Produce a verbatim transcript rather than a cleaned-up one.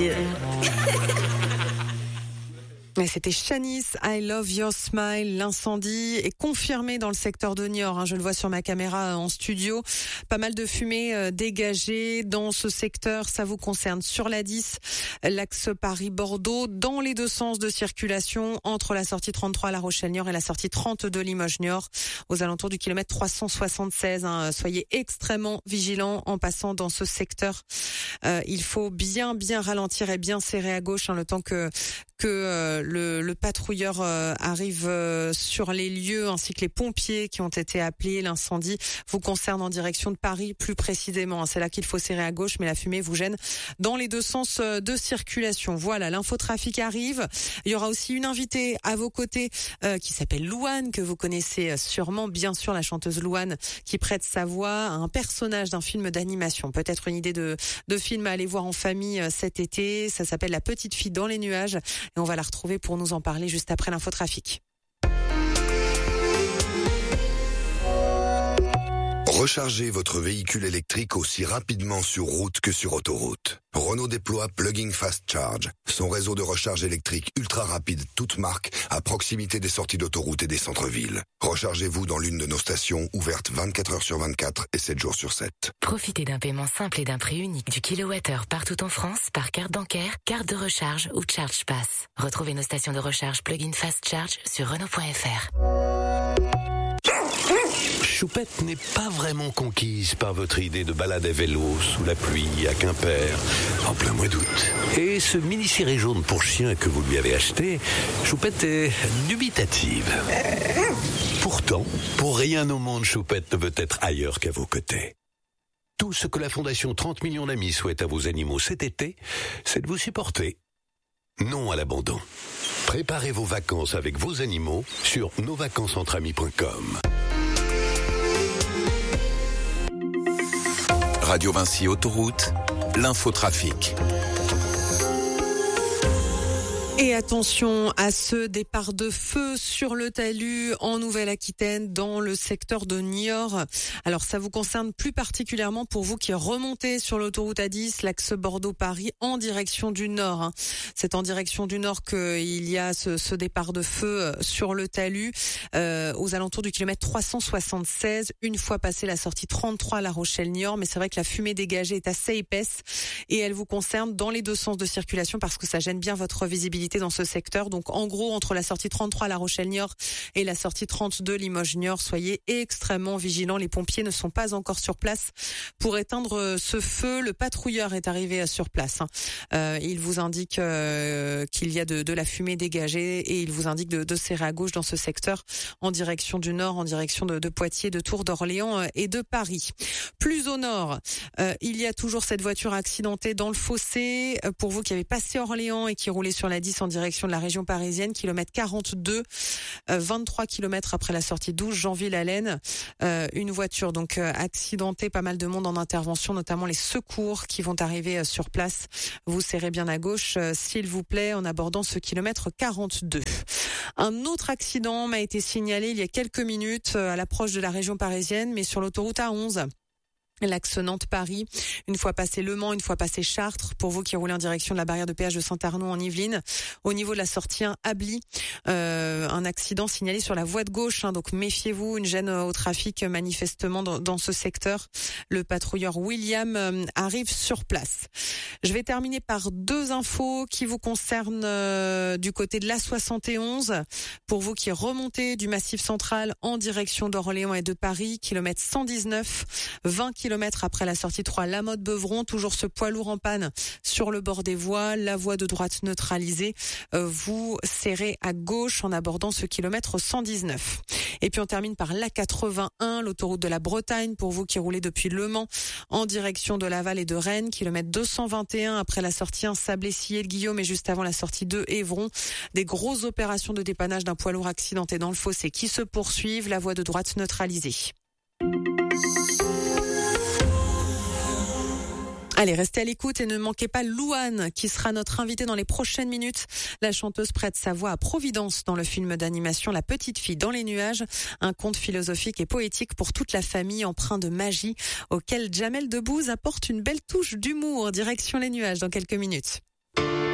Dieu. Mais c'était Shanice, I Love Your Smile. L'incendie est confirmé dans le secteur de Niort. Hein, je le vois sur ma caméra en studio. Pas mal de fumée euh, dégagée dans ce secteur. Ça vous concerne sur l'A dix, l'axe Paris-Bordeaux, dans les deux sens de circulation, entre la sortie trente-trois à La Rochelle-Niort et la sortie trente-deux Limoges-Niort, aux alentours du kilomètre trois cent soixante-seize. Hein. Soyez extrêmement vigilants en passant dans ce secteur. Euh, il faut bien, bien ralentir et bien serrer à gauche, hein, le temps que que euh, le, le patrouilleur euh, arrive euh, sur les lieux, ainsi que les pompiers qui ont été appelés. L'incendie vous concerne en direction de Paris plus précisément. C'est là qu'il faut serrer à gauche, mais la fumée vous gêne dans les deux sens de circulation. Voilà, l'infotrafic arrive. Il y aura aussi une invitée à vos côtés euh, qui s'appelle Louane, que vous connaissez sûrement, bien sûr, la chanteuse Louane, qui prête sa voix à un personnage d'un film d'animation. Peut-être une idée de, de film à aller voir en famille cet été. Ça s'appelle La Petite Fille dans les nuages. Et on va la retrouver pour nous en parler juste après l'infotrafic. Rechargez votre véhicule électrique aussi rapidement sur route que sur autoroute. Renault déploie Plug-in Fast Charge, son réseau de recharge électrique ultra rapide, toute marque, à proximité des sorties d'autoroute et des centres-villes. Rechargez-vous dans l'une de nos stations, ouvertes vingt-quatre heures sur vingt-quatre et sept jours sur sept. Profitez d'un paiement simple et d'un prix unique du kilowattheure partout en France par carte bancaire, carte de recharge ou Charge Pass. Retrouvez nos stations de recharge Plug-in Fast Charge sur Renault point F R. Choupette n'est pas vraiment conquise par votre idée de balade à vélo sous la pluie à Quimper en plein mois d'août. Et ce mini-ciré jaune pour chien que vous lui avez acheté, Choupette est dubitative. Pourtant, pour rien au monde, Choupette ne veut être ailleurs qu'à vos côtés. Tout ce que la Fondation trente millions d'amis souhaite à vos animaux cet été, c'est de vous supporter. Non à l'abandon. Préparez vos vacances avec vos animaux sur nos vacances entre amis point com. Radio Vinci Autoroute, l'infotrafic. Et attention à ce départ de feu sur le talus en Nouvelle-Aquitaine dans le secteur de Niort. Alors ça vous concerne plus particulièrement pour vous qui remontez sur l'autoroute A dix, l'axe Bordeaux-Paris en direction du nord. Hein. C'est en direction du nord qu'il y a ce, ce départ de feu sur le talus euh, aux alentours du kilomètre trois cent soixante-seize, une fois passé la sortie trente-trois à La Rochelle-Niort. Mais c'est vrai que la fumée dégagée est assez épaisse et elle vous concerne dans les deux sens de circulation parce que ça gêne bien votre visibilité dans ce secteur. Donc en gros, entre la sortie trente-trois à La Rochelle-Niort et la sortie trente-deux Limoges-Niort, soyez extrêmement vigilants. Les pompiers ne sont pas encore sur place pour éteindre ce feu. Le patrouilleur est arrivé sur place. Euh, il vous indique euh, qu'il y a de, de la fumée dégagée et il vous indique de, de serrer à gauche dans ce secteur en direction du nord, en direction de, de Poitiers, de Tours, d'Orléans et de Paris. Plus au nord, euh, il y a toujours cette voiture accidentée dans le fossé. Pour vous qui avez passé Orléans et qui roulez sur la dix en direction de la région parisienne, kilomètre quarante-deux, euh, vingt-trois kilomètres après la sortie douze, Jeanville-Allen. Euh, une voiture donc euh, accidentée, pas mal de monde en intervention, notamment les secours qui vont arriver euh, sur place. Vous serrez bien à gauche, euh, s'il vous plaît, en abordant ce kilomètre quarante-deux. Un autre accident m'a été signalé il y a quelques minutes euh, à l'approche de la région parisienne, mais sur l'autoroute A onze. L'axe Nantes-Paris, une fois passé Le Mans, une fois passé Chartres, pour vous qui roulez en direction de la barrière de péage de Saint-Arnaud en Yvelines, au niveau de la sortie un Ably, euh, un accident signalé sur la voie de gauche, hein, donc méfiez-vous, une gêne au trafic manifestement dans, dans ce secteur. Le patrouilleur William euh, arrive sur place. Je vais terminer par deux infos qui vous concernent euh, du côté de l'A soixante et onze, pour vous qui remontez du Massif central en direction d'Orléans et de Paris, kilomètre cent dix-neuf, vingt kilomètres après la sortie trois La Motte-Beuvron, toujours ce poids lourd en panne sur le bord des voies, la voie de droite neutralisée. Euh, vous serrez à gauche en abordant ce kilomètre cent dix-neuf. Et puis on termine par l'A quatre-vingt-un, l'autoroute de la Bretagne, pour vous qui roulez depuis Le Mans en direction de Laval et de Rennes, kilomètre deux cent vingt et un après la sortie un Sablé-Sillé-le-Guillaume et juste avant la sortie deux Évron. Des grosses opérations de dépannage d'un poids lourd accidenté dans le fossé qui se poursuivent, la voie de droite neutralisée. Allez, restez à l'écoute et ne manquez pas Louane qui sera notre invitée dans les prochaines minutes. La chanteuse prête sa voix à Providence dans le film d'animation La Petite Fille dans les nuages, un conte philosophique et poétique pour toute la famille empreint de magie auquel Jamel Debbouze apporte une belle touche d'humour. Direction les nuages dans quelques minutes.